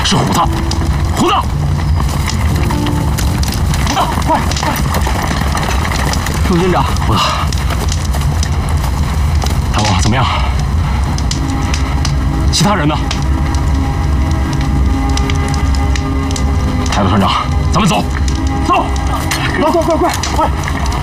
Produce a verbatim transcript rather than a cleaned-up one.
是虎子，虎子，虎子，快快！陆军长，虎子，大王怎么样？其他人呢？太子团长，咱们走，走，快快快快快！